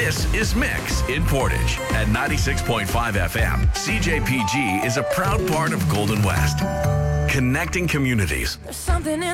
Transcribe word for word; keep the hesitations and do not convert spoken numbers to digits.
This is Mix in Portage at ninety-six point five F M. C J P G is a proud part of Golden West, connecting communities. There's something in